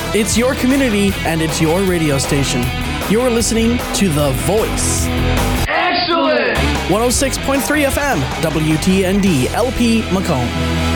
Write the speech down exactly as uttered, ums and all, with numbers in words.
It's your community and it's your radio station. You're listening to The Voice. Excellent! one oh six point three F M, W T N D, L P Macomb.